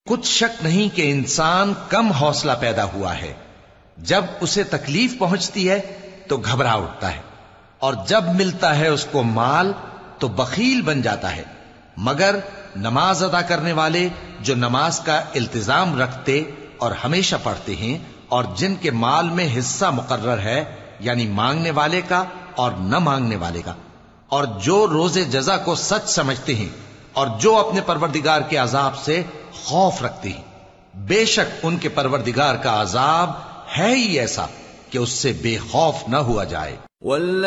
कुछ शक नहीं कि इंसान कम हौसला पैदा हुआ है। जब उसे तकलीफ पहुंचती है तो घबरा उठता है, और जब मिलता है उसको माल तो बखील बन जाता है। मगर नमाज अदा करने वाले जो नमाज का इल्तिजाम रखते और हमेशा पढ़ते हैं, और जिनके माल में हिस्सा मुकर्रर है, यानी मांगने वाले का और न मांगने वाले का, और जो रोजे जजा को सच समझते हैं, और जो अपने परवरदिगार के अजाब से खौफ रखते हैं, बेशक उनके परवरदिगार का अजाब है ही ऐसा कि उससे बेखौफ न हुआ जाए।